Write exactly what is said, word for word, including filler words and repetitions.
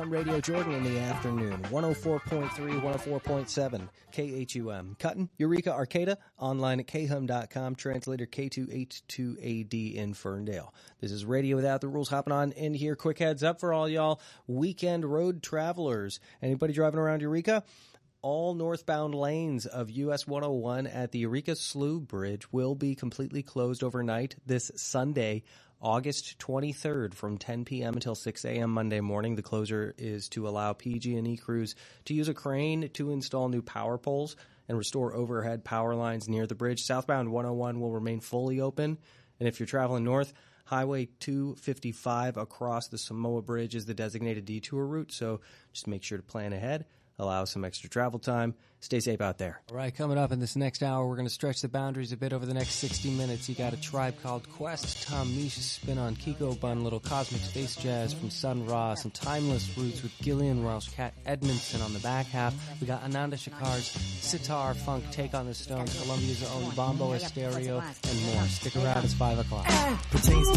on Radio Jordan in the afternoon. one oh four point three, one oh four point seven, K H U M. Cutton, Eureka, Arcata, online at k hum dot com, translator K two H two A D in Ferndale. This is Radio Without the Rules hopping on in here. Quick heads up for all y'all weekend road travelers. Anybody driving around Eureka? All northbound lanes of U S one oh one at the Eureka Slough Bridge will be completely closed overnight this Sunday, August twenty-third from ten p.m. until six a.m. Monday morning. The closure is to allow P G and E crews to use a crane to install new power poles and restore overhead power lines near the bridge. Southbound one oh one will remain fully open. And if you're traveling north, Highway two fifty-five across the Samoa Bridge is the designated detour route, so just make sure to plan ahead. Allow some extra travel time. Stay safe out there. All right, coming up in this next hour, we're going to stretch the boundaries a bit over the next sixty minutes. You got A Tribe Called Quest, Tom Misha's spin on Kiko Bun, little cosmic space jazz from Sun Ra, some timeless roots with Gillian Welsh, Cat Edmondson on the back half. We got Ananda Shakar's sitar funk take on the Stones, Colombia's own Bombo Estéreo, and more. Stick around, it's five o'clock.